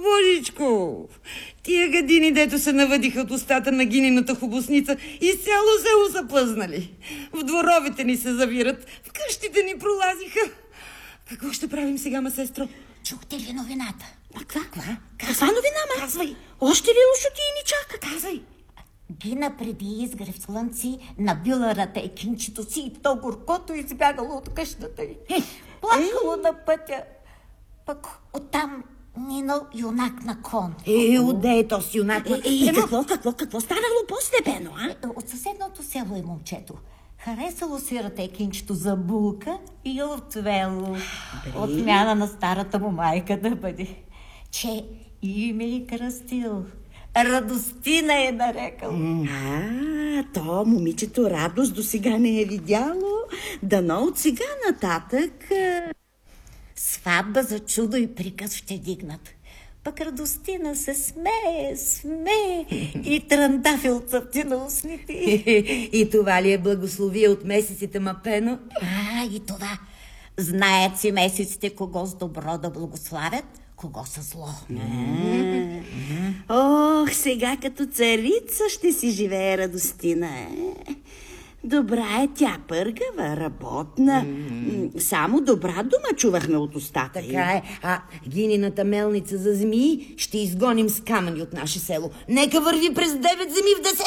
Божичко! Тия гадини, дето се навъдиха от устата на гинината хубосница, изцяло село са плъзнали. В дворовете ни се завират, в къщите ни пролазиха. Какво ще правим сега, ма сестро? Чухте ли новината? Каква? Каква новина, ма? Казвай. Още ли лошотии ни чакат? Казвай. Гина преди изгрев слънци набила ратейкинчето си и то горкото избягало от къщата й. Плакало на пътя. Пък оттам минал юнак на кон. Отде е този юнак? И какво станало по-степено, а? От съседното село е момчето. Харесало си ратейкинчето за булка и отвело. Отмяна на старата му майка да бъде. Че име и кръстил. Радостина е нарекал. То момичето Радост до сега не е видяло. Дано от сега нататък... Сватба за чудо и приказ ще дигнат. Пък Радостина се смее и тръндафил цъфти на устните. И това ли е благословие от месеците, Мапено? И това. Знаят си месеците кого с добро да благославят, кого с зло. Сега като царица ще си живее Радостина. Добра е тя, пъргава, работна. Само добра дума чувахме от устата й. Така е. Гинината мелница за змии ще изгоним с камъни от наше село. Нека върви през 9 земи в 10